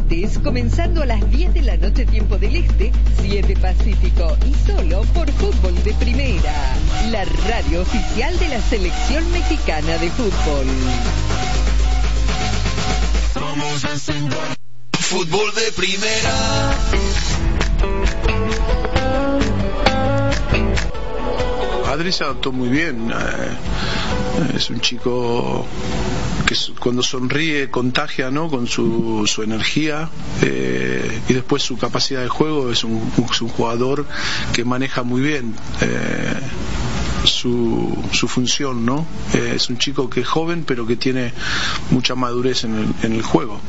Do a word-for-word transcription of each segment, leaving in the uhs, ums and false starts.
martes, comenzando a las diez de la noche tiempo del Este, siete Pacífico, y solo por Fútbol de Primera, la radio oficial de la Selección Mexicana de Fútbol. Somos el señor Fútbol de Primera. Adri se adaptó muy bien, eh, es un chico que cuando sonríe contagia, ¿no?, con su, su energía, eh, y después su capacidad de juego. Es un, es un jugador que maneja muy bien eh, su, su función, ¿no? Eh, es un chico que es joven pero que tiene mucha madurez en el, en el juego.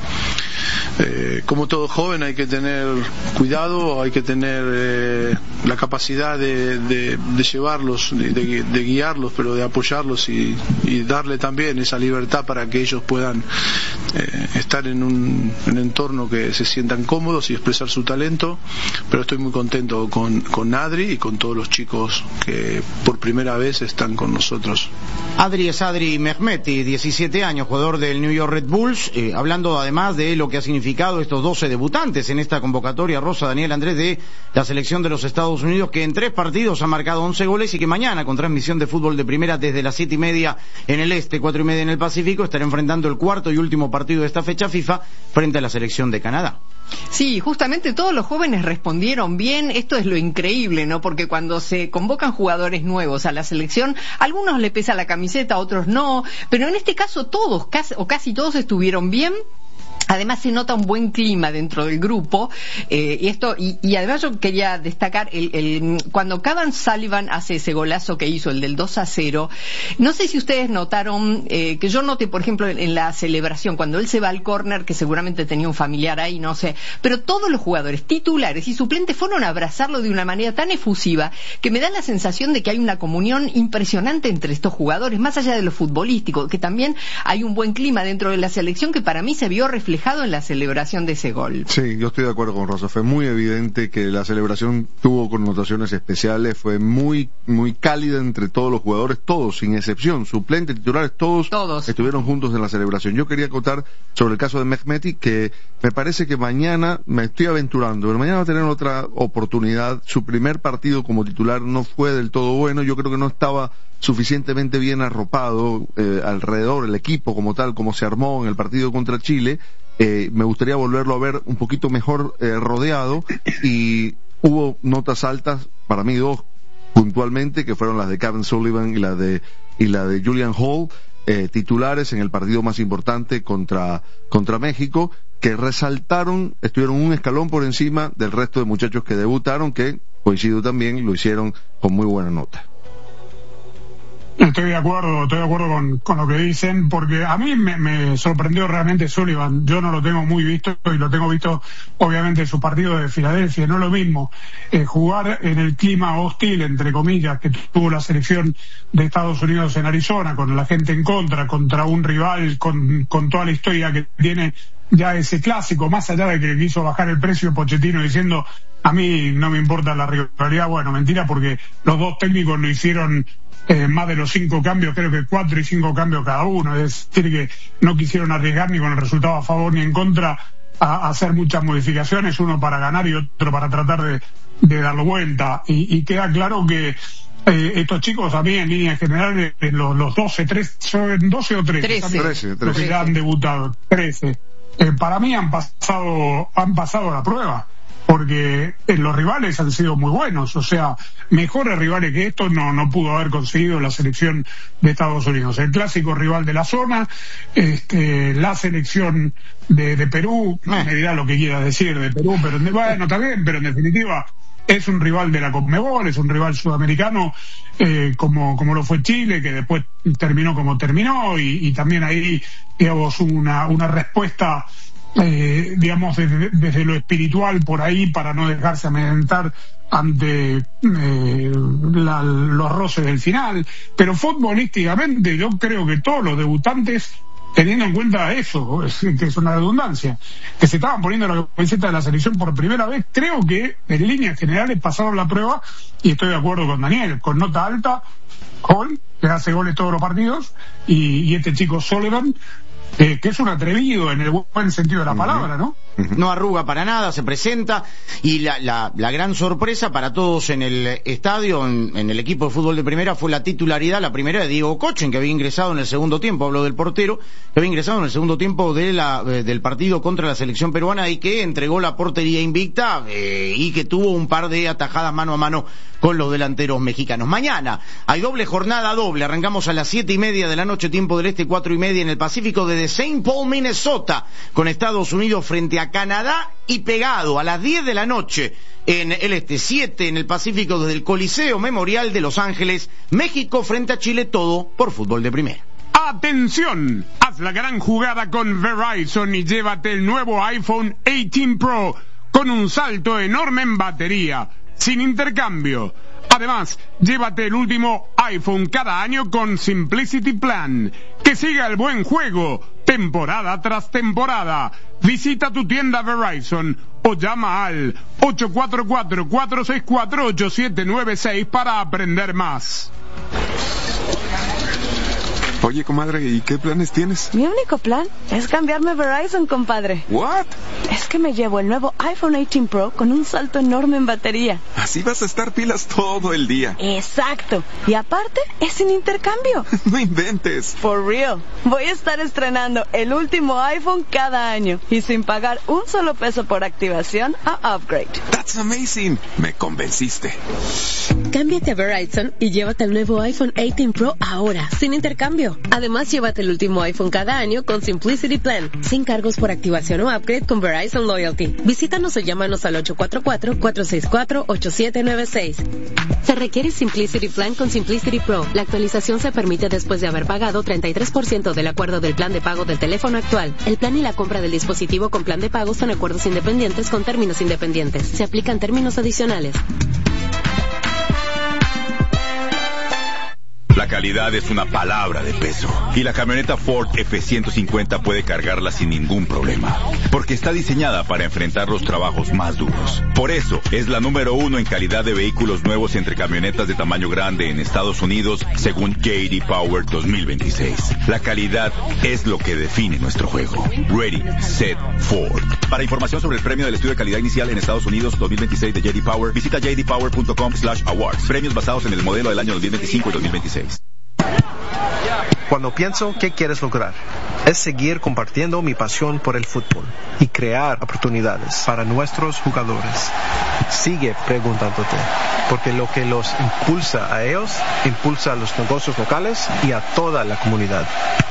Eh, como todo joven hay que tener cuidado, hay que tener eh, la capacidad de, de, de llevarlos, de, de, de guiarlos, pero de apoyarlos y, y darle también esa libertad para que ellos puedan eh, estar en un, en un entorno que se sientan cómodos y expresar su talento. Pero estoy muy contento con, con Adri y con todos los chicos que por primera vez están con nosotros. Adri es Adri Mehmeti, diecisiete años, jugador del New York Red Bulls, eh, hablando además de lo que ha significado estos doce debutantes en esta convocatoria, Rosa, Daniel, Andrés, de la selección de los Estados Unidos, que en tres partidos ha marcado once goles y que mañana, con transmisión de Fútbol de Primera desde las siete y media en el Este, cuatro y media en el Pacífico, estará enfrentando el cuarto y último partido de esta fecha FIFA frente a la selección de Canadá. Sí, justamente todos los jóvenes respondieron bien. Esto es lo increíble, ¿no? Porque cuando se convocan jugadores nuevos a la selección, a algunos le pesa la camiseta, a otros no, pero en este caso todos, casi, o casi todos estuvieron bien. Además se nota un buen clima dentro del grupo, eh, y esto y, y además yo quería destacar el, el cuando Cavan Sullivan hace ese golazo que hizo, el del dos a cero. No sé si ustedes notaron, eh, que yo noté, por ejemplo, en, en la celebración, cuando él se va al córner, que seguramente tenía un familiar ahí, no sé, pero todos los jugadores titulares y suplentes fueron a abrazarlo de una manera tan efusiva que me da la sensación de que hay una comunión impresionante entre estos jugadores, más allá de lo futbolístico, que también hay un buen clima dentro de la selección que para mí se vio reflejado en la celebración de ese gol. Sí, yo estoy de acuerdo con Rosa. Fue muy evidente que la celebración tuvo connotaciones especiales, fue muy muy cálida entre todos los jugadores, todos, sin excepción, suplentes, titulares, todos, todos estuvieron juntos en la celebración. Yo quería contar sobre el caso de Mehmeti, que me parece que mañana, me estoy aventurando, pero mañana va a tener otra oportunidad. Su primer partido como titular no fue del todo bueno, yo creo que no estaba suficientemente bien arropado eh, alrededor, el equipo como tal, como se armó en el partido contra Chile. Eh, me gustaría volverlo a ver un poquito mejor eh, rodeado, y hubo notas altas, para mí dos puntualmente, que fueron las de Cavan Sullivan y la de y la de Julian Hall, eh, titulares en el partido más importante contra contra México, que resaltaron, estuvieron un escalón por encima del resto de muchachos que debutaron, que, coincido también, lo hicieron con muy buena nota. Estoy de acuerdo, estoy de acuerdo con, con lo que dicen, porque a mí me, me sorprendió realmente Sullivan. Yo no lo tengo muy visto, y lo tengo visto obviamente en su partido de Filadelfia. No es lo mismo eh, jugar en el clima hostil, entre comillas, que tuvo la selección de Estados Unidos en Arizona, con la gente en contra, contra un rival con, con toda la historia que tiene ya ese clásico, más allá de que quiso bajar el precio Pochettino diciendo: a mí no me importa la rivalidad. Bueno, mentira, porque los dos técnicos no hicieron Eh, más de los cinco cambios, creo que cuatro y cinco cambios cada uno, es decir que no quisieron arriesgar ni con el resultado a favor ni en contra a, a hacer muchas modificaciones, uno para ganar y otro para tratar de, de darlo vuelta, y, y queda claro que eh, estos chicos a mí en líneas generales, los, los doce, trece, son doce o trece, trece, trece, los que ya han debutado, trece, eh, para mí han pasado, han pasado la prueba, porque los rivales han sido muy buenos, o sea, mejores rivales que estos no, no pudo haber conseguido la selección de Estados Unidos. El clásico rival de la zona, este, la selección de, de Perú, me dirá lo que quiera decir de Perú, pero bueno, está bien, pero en definitiva es un rival de la Conmebol, es un rival sudamericano, eh, como, como lo fue Chile, que después terminó como terminó, y, y también ahí, digamos, una, una respuesta Eh, digamos desde, desde lo espiritual por ahí, para no dejarse amedrentar ante eh, la, los roces del final. Pero futbolísticamente yo creo que todos los debutantes, teniendo en cuenta eso, es, que es una redundancia, que se estaban poniendo la camiseta de la selección por primera vez, creo que en líneas generales pasaron la prueba, y estoy de acuerdo con Daniel, con nota alta, Hall, que hace goles todos los partidos, y, y este chico Sullivan, eh, que es un atrevido en el buen sentido de la palabra, ¿no? No arruga para nada, se presenta, y la, la, la gran sorpresa para todos en el estadio, en, en el equipo de fútbol de primera, fue la titularidad, la primera de Diego Cochen, que había ingresado en el segundo tiempo, hablo del portero, que había ingresado en el segundo tiempo de la, eh, del partido contra la selección peruana y que entregó la portería invicta eh, y que tuvo un par de atajadas mano a mano con los delanteros mexicanos. Mañana hay doble jornada doble, arrancamos a las siete y media de la noche, tiempo del este, cuatro y media en el Pacífico desde Saint Paul, Minnesota, con Estados Unidos frente a Canadá, y pegado a las diez de la noche en el este, siete en el Pacífico desde el Coliseo Memorial de Los Ángeles, México frente a Chile, todo por Fútbol de Primera. ¡Atención! Haz la gran jugada con Verizon y llévate el nuevo iPhone dieciocho Pro con un salto enorme en batería, sin intercambio. Además, llévate el último iPhone cada año con Simplicity Plan. Que siga el buen juego, temporada tras temporada. Visita tu tienda Verizon o llama al ocho cuatro cuatro, cuatro seis cuatro, ocho siete nueve seis para aprender más. Oye, comadre, ¿y qué planes tienes? Mi único plan es cambiarme a Verizon, compadre. ¿What? Es que me llevo el nuevo iPhone dieciocho Pro con un salto enorme en batería. Así vas a estar pilas todo el día. Exacto. Y aparte, es sin intercambio. No inventes. For real. Voy a estar estrenando el último iPhone cada año y sin pagar un solo peso por activación a upgrade. That's amazing. Me convenciste. Cámbiate a Verizon y llévate el nuevo iPhone dieciocho Pro ahora, sin intercambio. Además, llévate el último iPhone cada año con Simplicity Plan, sin cargos por activación o upgrade con Verizon Loyalty. Visítanos o llámanos al ocho cuatro cuatro, cuatro seis cuatro, ocho siete nueve seis. Se requiere Simplicity Plan con Simplicity Pro. La actualización se permite después de haber pagado treinta y tres por ciento del acuerdo del plan de pago del teléfono actual. El plan y la compra del dispositivo con plan de pago son acuerdos independientes con términos independientes. Se aplican términos adicionales. La calidad es una palabra de peso y la camioneta Ford F ciento cincuenta puede cargarla sin ningún problema, porque está diseñada para enfrentar los trabajos más duros. Por eso es la número uno en calidad de vehículos nuevos entre camionetas de tamaño grande en Estados Unidos, según J D Power dos mil veintiséis. La calidad es lo que define nuestro juego. Ready, Set, Ford. Para información sobre el premio del estudio de calidad inicial en Estados Unidos dos mil veintiséis de J D Power, visita j d power punto com slash awards. Premios basados en el modelo del año dos mil veinticinco y dos mil veintiséis. Cuando pienso qué quieres lograr, es seguir compartiendo mi pasión por el fútbol y crear oportunidades para nuestros jugadores. Sigue preguntándote, porque lo que los impulsa a ellos, impulsa a los negocios locales y a toda la comunidad.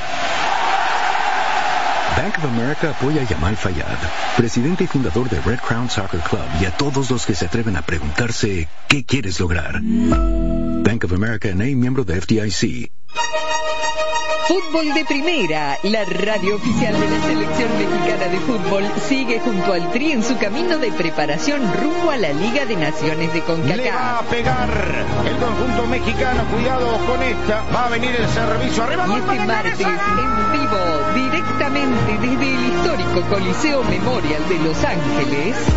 Bank of America apoya a Yamal Fayad, presidente y fundador de Red Crown Soccer Club, y a todos los que se atreven a preguntarse ¿qué quieres lograr? Bank of America N A, miembro de F D I C. Fútbol de Primera, la radio oficial de la selección mexicana de fútbol, sigue junto al Tri en su camino de preparación rumbo a la Liga de Naciones de CONCACAF. Le va a pegar el conjunto mexicano, cuidado con esta, va a venir el servicio arriba. Y este martes, en vivo, directamente desde el histórico Coliseo Memorial de Los Ángeles,